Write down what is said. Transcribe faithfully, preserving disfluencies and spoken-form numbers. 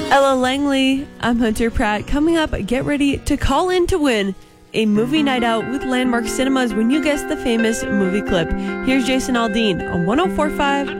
Ella Langley, I'm Hunter Pratt. Coming up, get ready to call in to win a movie night out with Landmark Cinemas when you guess the famous movie clip. Here's Jason Aldean on one oh four point five